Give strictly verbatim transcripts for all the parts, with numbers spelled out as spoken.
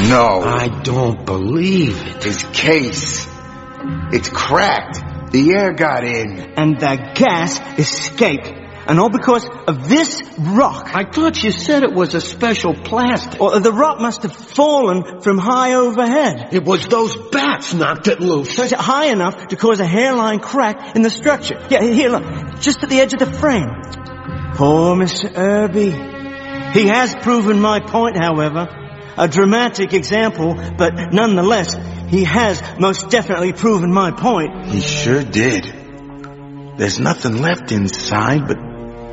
No. I don't believe it. His case. It's cracked. The air got in. And the gas escaped. And all because of this rock. I thought you said it was a special plastic. Or the rock must have fallen from high overhead. It was those bats knocked it loose. So it's high enough to cause a hairline crack in the structure. Yeah, here, look. Just at the edge of the frame. Poor Mister Irby. He has proven my point, however. A dramatic example, but nonetheless, he has most definitely proven my point. He sure did. There's nothing left inside but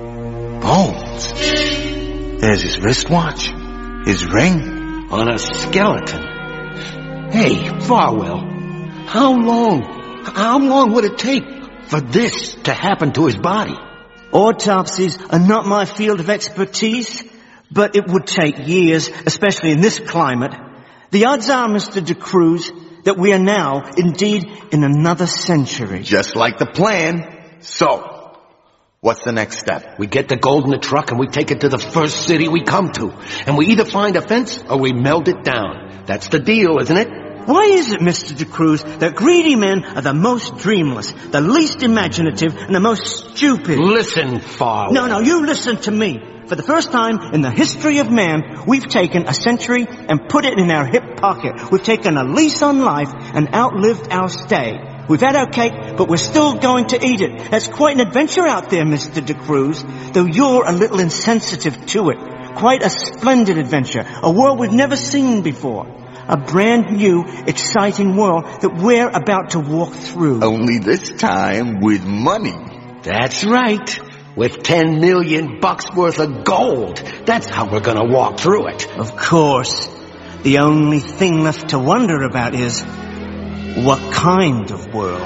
bones. There's his wristwatch, his ring. On a skeleton. Hey, Farwell, how long, how long would it take for this to happen to his body? Autopsies are not my field of expertise, but it would take years, especially in this climate. The odds are, Mister De Cruz, that we are now, indeed, in another century. Just like the plan. So, what's the next step? We get the gold in the truck and we take it to the first city we come to. And we either find a fence or we melt it down. That's the deal, isn't it? Why is it, Mister De Cruz, that greedy men are the most dreamless, the least imaginative, and the most stupid? Listen, Farwell. No, no, you listen to me. For the first time in the history of man, we've taken a century and put it in our hip pocket. We've taken a lease on life and outlived our stay. We've had our cake, but we're still going to eat it. That's quite an adventure out there, Mister De Cruz, though you're a little insensitive to it. Quite a splendid adventure, a world we've never seen before. A brand new, exciting world that we're about to walk through. Only this time with money. That's right. With ten million bucks worth of gold. That's how we're gonna walk through it. Of course. The only thing left to wonder about is, what kind of world?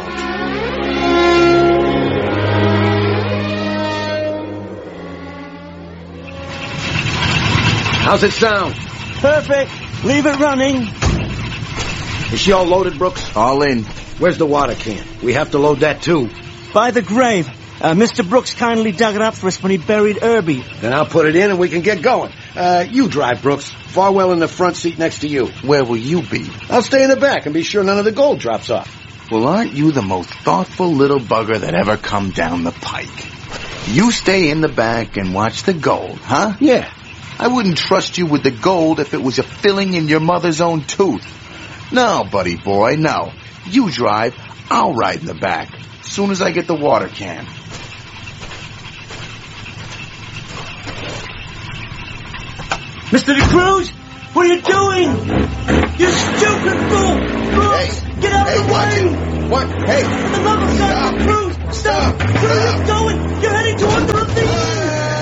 How's it sound? Perfect. Leave it running. Is she all loaded, Brooks? All in. Where's the water can? We have to load that too. By the grave. Uh, Mister Brooks kindly dug it up for us when he buried Irby. Then I'll put it in and we can get going. Uh, you drive, Brooks. Farwell in the front seat next to you. Where will you be? I'll stay in the back and be sure none of the gold drops off. Well, aren't you the most thoughtful little bugger that ever come down the pike? You stay in the back and watch the gold, huh? Yeah. I wouldn't trust you with the gold if it was a filling in your mother's own tooth. No, buddy boy, no. You drive, I'll ride in the back. As soon as I get the water can. Mister De Cruz, what are you doing? You stupid fool! Brooks, Hey, get out hey, of the watch way! it. What? Hey! For the love of God, De Cruz, stop! What are you doing?